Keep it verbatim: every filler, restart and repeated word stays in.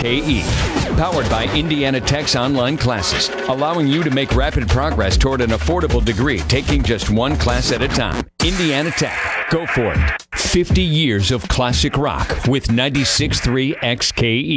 K E. Powered by Indiana Tech's online classes, allowing you to make rapid progress toward an affordable degree, taking just one class at a time. Indiana Tech. Go for it. fifty years of classic rock with ninety-six point three X K E.